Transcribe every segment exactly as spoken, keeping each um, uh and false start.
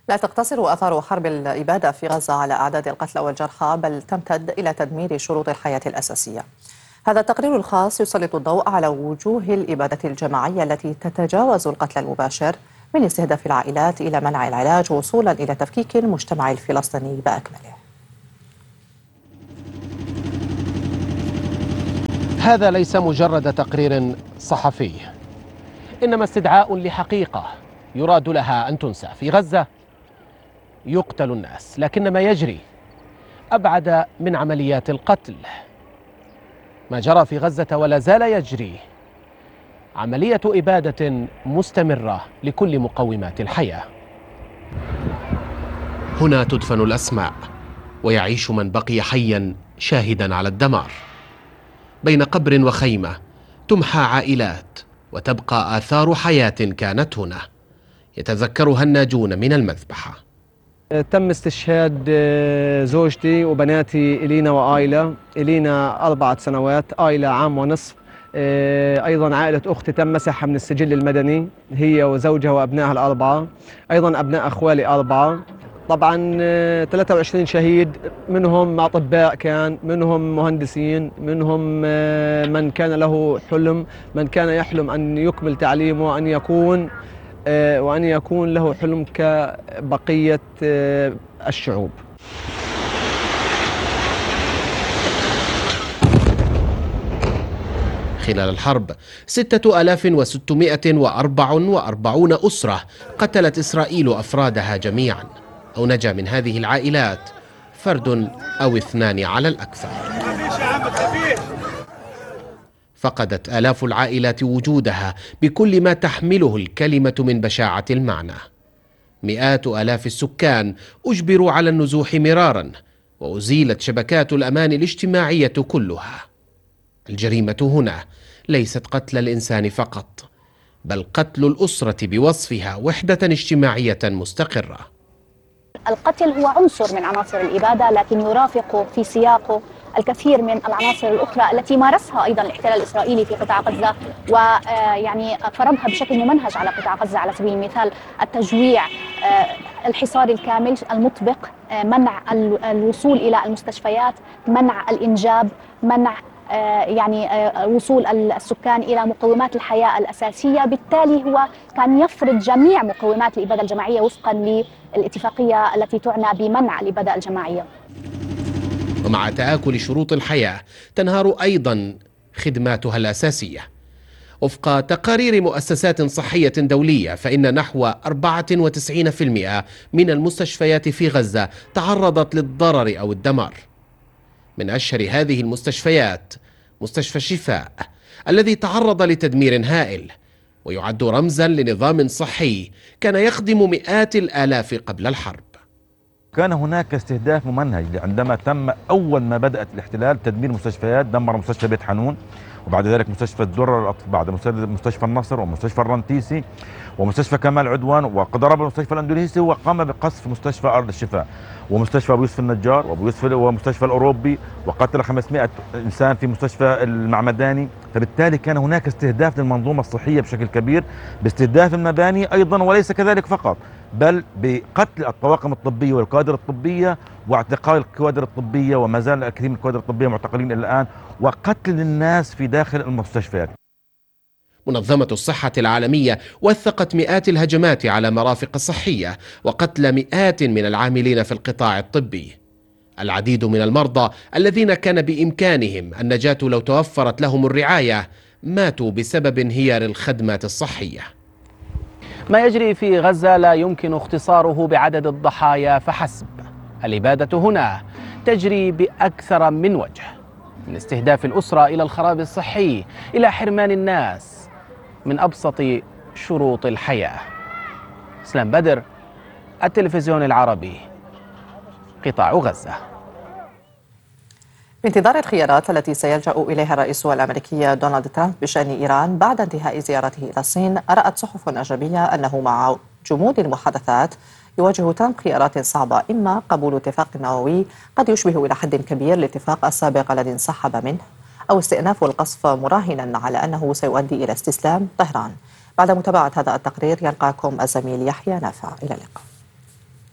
لا تقتصر آثار حرب الإبادة في غزة على أعداد القتلى والجرحى، بل تمتد إلى تدمير شروط الحياة الأساسية. هذا التقرير الخاص يسلط الضوء على وجوه الإبادة الجماعية التي تتجاوز القتل المباشر، من استهداف العائلات إلى منع العلاج، وصولا إلى تفكيك المجتمع الفلسطيني بأكمله. هذا ليس مجرد تقرير صحفي، إنما استدعاء لحقيقة يراد لها أن تنسى. في غزة يقتل الناس، لكن ما يجري أبعد من عمليات القتل. ما جرى في غزة ولا زال يجري عملية إبادة مستمرة لكل مقومات الحياة. هنا تدفن الأسماء ويعيش من بقي حيا شاهدا على الدمار. بين قبر وخيمة تمحى عائلات وتبقى آثار حياة كانت هنا، يتذكرها الناجون من المذبحة. تم استشهاد زوجتي وبناتي إلينا وآيلا. إلينا أربعة سنوات، آيلا عام ونصف. أيضا عائلة أختي تم مسحها من السجل المدني، هي وزوجها وأبنائها الأربعة. أيضا أبناء أخوالي أربعة. طبعا ثلاثة وعشرين شهيد، منهم أطباء، كان منهم مهندسين، منهم من كان له حلم، من كان يحلم أن يكمل تعليمه وأن يكون وأن يكون له حلم كبقية الشعوب. خلال الحرب ستة آلاف وستمائة وأربعة وأربعين أسرة قتلت إسرائيل أفرادها جميعا، أو نجا من هذه العائلات فرد أو اثنان على الأكثر. فقدت آلاف العائلات وجودها بكل ما تحمله الكلمة من بشاعة المعنى. مئات آلاف السكان أجبروا على النزوح مرارا، وأزيلت شبكات الأمان الاجتماعية كلها. الجريمة هنا ليست قتل الإنسان فقط، بل قتل الأسرة بوصفها وحدة اجتماعية مستقرة. القتل هو عنصر من عناصر الإبادة، لكن يرافق في سياقه الكثير من العناصر الأخرى التي مارسها أيضا الاحتلال الإسرائيلي في قطاع غزة، ويعني فرضها بشكل ممنهج على قطاع غزة. على سبيل المثال التجويع، الحصار الكامل المطبق، منع الوصول إلى المستشفيات، منع الإنجاب، منع يعني وصول السكان إلى مقومات الحياة الأساسية. بالتالي هو كان يفرض جميع مقومات الإبادة الجماعية وفقا للاتفاقية التي تعنى بمنع الإبادة الجماعية. ومع تآكل شروط الحياة تنهار أيضا خدماتها الأساسية. وفق تقارير مؤسسات صحية دولية، فإن نحو أربعة وتسعين بالمئة من المستشفيات في غزة تعرضت للضرر أو الدمار. من أشهر هذه المستشفيات مستشفى الشفاء، الذي تعرض لتدمير هائل، ويعد رمزا لنظام صحي كان يخدم مئات الآلاف قبل الحرب. كان هناك استهداف ممنهج عندما تم أول ما بدأت الاحتلال تدمير مستشفيات. دمر مستشفى بيت حنون، وبعد ذلك مستشفى الدرة، بعد مستشفى النصر، ومستشفى الرنتيسي، ومستشفى كمال عدوان، وضرب المستشفى الاندونيسي، وقام بقصف مستشفى أرض الشفاء، ومستشفى أبو يوسف النجار، وأبو يوسف ومستشفى الأوروبي، وقتل خمسمائة إنسان في مستشفى المعمداني. فبالتالي كان هناك استهداف للمنظومة الصحية بشكل كبير، باستهداف المباني أيضا، وليس كذلك فقط، بل بقتل الطواقم الطبية والكوادر الطبية، واعتقال الكوادر الطبية، وما زال الكثير من الكوادر الطبية معتقلين إلى الآن، وقتل الناس في داخل المستشفيات. منظمة الصحة العالمية وثقت مئات الهجمات على مرافق صحية وقتل مئات من العاملين في القطاع الطبي. العديد من المرضى الذين كان بإمكانهم النجاة لو توفرت لهم الرعاية ماتوا بسبب انهيار الخدمات الصحية. ما يجري في غزة لا يمكن اختصاره بعدد الضحايا فحسب. الإبادة هنا تجري بأكثر من وجه، من استهداف الأسرة إلى الخراب الصحي، إلى حرمان الناس من أبسط شروط الحياة. اسلام بدر، التلفزيون العربي، قطاع غزة. بانتظار الخيارات التي سيلجأ إليها الرئيس الأمريكي دونالد ترامب بشأن إيران بعد انتهاء زيارته إلى الصين، رأت صحف أجنبية أنه مع جمود المحادثات يواجه ترامب خيارات صعبة، إما قبول اتفاق نووي قد يشبه إلى حد كبير الاتفاق السابق الذي انسحب منه، أو استئناف القصف مراهنا على أنه سيؤدي إلى استسلام طهران. بعد متابعة هذا التقرير يلقاكم الزميل يحيى نافع. إلى اللقاء.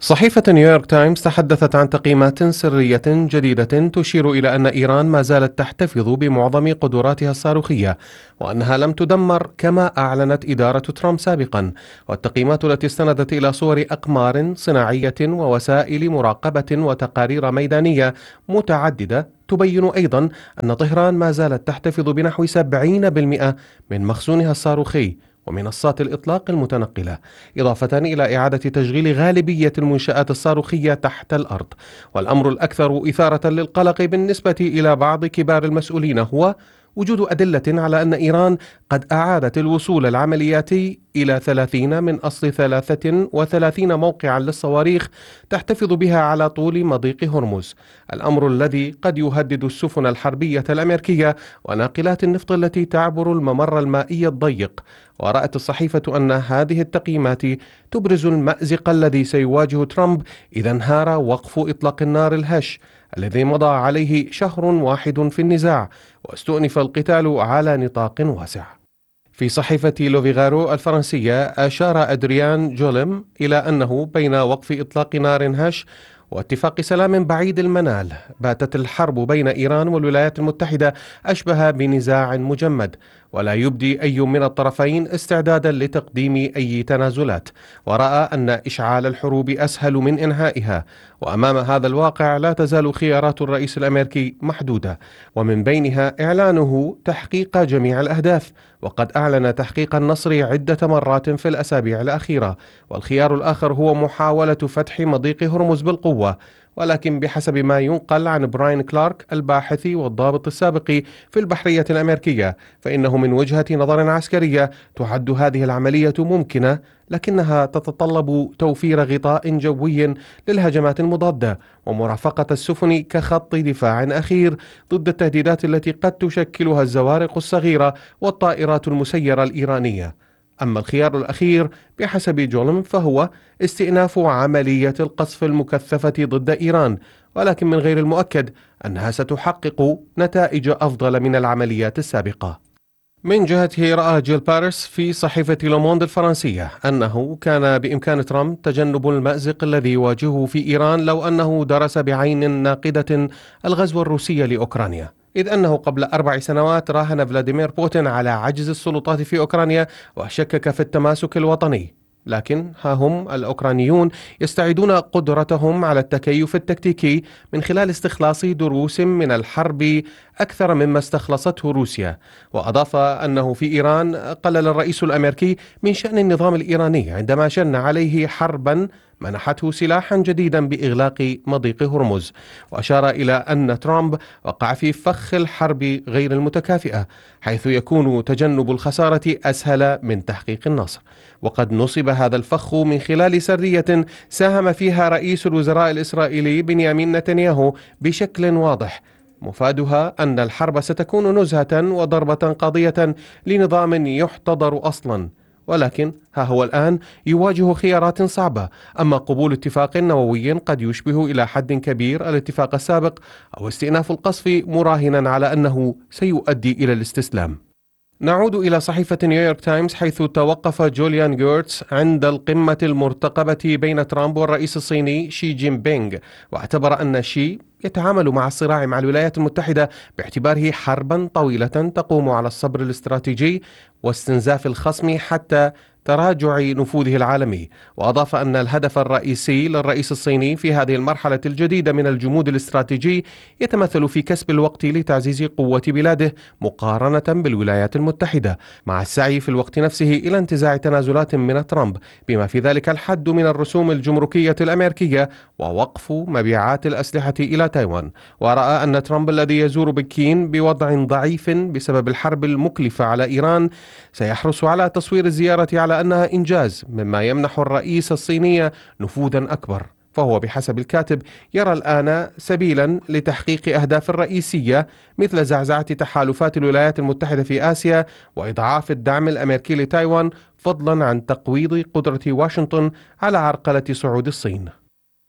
صحيفة نيويورك تايمز تحدثت عن تقييمات سرية جديدة تشير إلى أن إيران ما زالت تحتفظ بمعظم قدراتها الصاروخية وأنها لم تدمر كما أعلنت إدارة ترامب سابقا. والتقييمات التي استندت إلى صور أقمار صناعية ووسائل مراقبة وتقارير ميدانية متعددة تبين أيضا أن طهران ما زالت تحتفظ بنحو سبعين بالمئة من مخزونها الصاروخي ومنصات الإطلاق المتنقلة، إضافة إلى إعادة تشغيل غالبية المنشآت الصاروخية تحت الأرض. والأمر الأكثر إثارة للقلق بالنسبة إلى بعض كبار المسؤولين هو وجود أدلة على أن إيران قد أعادت الوصول العملياتي إلى ثلاثين من أصل ثلاثة وثلاثين موقعا للصواريخ تحتفظ بها على طول مضيق هرمز، الأمر الذي قد يهدد السفن الحربية الأمريكية وناقلات النفط التي تعبر الممر المائي الضيق. ورأت الصحيفة أن هذه التقييمات تبرز المأزق الذي سيواجه ترامب إذا انهار وقف إطلاق النار الهش الذي مضى عليه شهر واحد في النزاع واستؤنف القتال على نطاق واسع. في صحيفة لوفيغارو الفرنسية أشار أدريان جولم إلى أنه بين وقف إطلاق نار هش واتفاق سلام بعيد المنال باتت الحرب بين إيران والولايات المتحدة أشبه بنزاع مجمد، ولا يبدي أي من الطرفين استعدادا لتقديم أي تنازلات، ورأى أن إشعال الحروب أسهل من إنهائها. وأمام هذا الواقع لا تزال خيارات الرئيس الأمريكي محدودة، ومن بينها إعلانه تحقيق جميع الأهداف، وقد أعلن تحقيق النصر عدة مرات في الأسابيع الأخيرة. والخيار الآخر هو محاولة فتح مضيق هرمز بالقوة، ولكن بحسب ما ينقل عن براين كلارك الباحث والضابط السابق في البحرية الأمريكية فإنه من وجهة نظر عسكرية تعد هذه العملية ممكنة، لكنها تتطلب توفير غطاء جوي للهجمات المضادة ومرافقة السفن كخط دفاع أخير ضد التهديدات التي قد تشكلها الزوارق الصغيرة والطائرات المسيرة الإيرانية. أما الخيار الأخير بحسب جولم فهو استئناف عملية القصف المكثفة ضد إيران، ولكن من غير المؤكد أنها ستحقق نتائج أفضل من العمليات السابقة. من جهته رأى جيل باريس في صحيفة لوموند الفرنسية أنه كان بإمكان ترامب تجنب المأزق الذي يواجهه في إيران لو أنه درس بعين ناقدة الغزو الروسي لأوكرانيا، إذ أنه قبل أربع سنوات راهن فلاديمير بوتين على عجز السلطات في أوكرانيا وشكك في التماسك الوطني. لكن ها هم الأوكرانيون يستعيدون قدرتهم على التكيف التكتيكي من خلال استخلاص دروس من الحرب أكثر مما استخلصته روسيا. وأضاف أنه في إيران قلل الرئيس الأمريكي من شأن النظام الإيراني عندما شن عليه حربا منحته سلاحا جديدا بإغلاق مضيق هرمز، وأشار إلى أن ترامب وقع في فخ الحرب غير المتكافئة حيث يكون تجنب الخسارة أسهل من تحقيق النصر. وقد نصب هذا الفخ من خلال سرية ساهم فيها رئيس الوزراء الإسرائيلي بنيامين نتنياهو بشكل واضح، مفادها أن الحرب ستكون نزهة وضربة قاضية لنظام يحتضر أصلا. ولكن ها هو الآن يواجه خيارات صعبة، أما قبول اتفاق نووي قد يشبه إلى حد كبير الاتفاق السابق، أو استئناف القصف مراهنا على أنه سيؤدي إلى الاستسلام. نعود إلى صحيفة نيويورك تايمز حيث توقف جوليان جورتس عند القمة المرتقبة بين ترامب والرئيس الصيني شي جين بينغ، واعتبر أن شي يتعامل مع الصراع مع الولايات المتحدة باعتباره حربا طويلة تقوم على الصبر الاستراتيجي واستنزاف الخصم حتى تراجع نفوذه العالمي. وأضاف أن الهدف الرئيسي للرئيس الصيني في هذه المرحلة الجديدة من الجمود الاستراتيجي يتمثل في كسب الوقت لتعزيز قوة بلاده مقارنة بالولايات المتحدة، مع السعي في الوقت نفسه إلى انتزاع تنازلات من ترامب بما في ذلك الحد من الرسوم الجمركية الأمريكية ووقف مبيعات الأسلحة إلى تايوان. ورأى أن ترامب الذي يزور بكين بوضع ضعيف بسبب الحرب المكلفة على إيران سيحرص على تصوير الزيارة على أنها إنجاز مما يمنح الرئيس الصيني نفوذا أكبر. فهو بحسب الكاتب يرى الآن سبيلا لتحقيق أهداف رئيسية مثل زعزعة تحالفات الولايات المتحدة في آسيا وإضعاف الدعم الأمريكي لتايوان، فضلا عن تقويض قدرة واشنطن على عرقلة صعود الصين.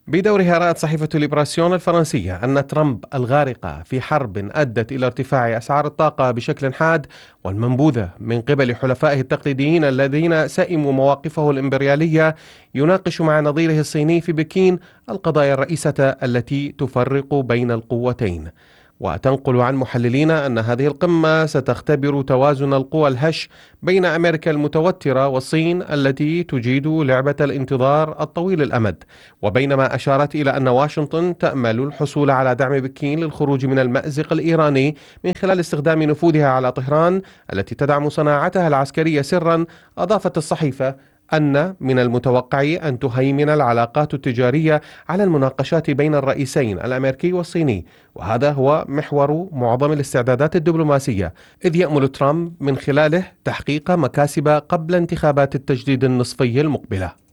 بدورها رأت صحيفة ليبراسيون الفرنسية أن ترامب الغارقة في حرب أدت إلى ارتفاع أسعار الطاقة بشكل حاد والمنبوذة من قبل حلفائه التقليديين الذين سئموا مواقفه الإمبريالية، يناقش مع نظيره الصيني في بكين القضايا الرئيسة التي تفرق بين القوتين. وتنقل عن محللين أن هذه القمة ستختبر توازن القوى الهش بين أمريكا المتوترة والصين التي تجيد لعبة الانتظار الطويل الأمد، وبينما أشارت إلى أن واشنطن تأمل الحصول على دعم بكين للخروج من المأزق الإيراني من خلال استخدام نفوذها على طهران التي تدعم صناعتها العسكرية سرا. أضافت الصحيفة أن من المتوقع أن تهيمن العلاقات التجارية على المناقشات بين الرئيسين الأمريكي والصيني، وهذا هو محور معظم الاستعدادات الدبلوماسية، إذ يأمل ترامب من خلاله تحقيق مكاسب قبل انتخابات التجديد النصفي المقبلة.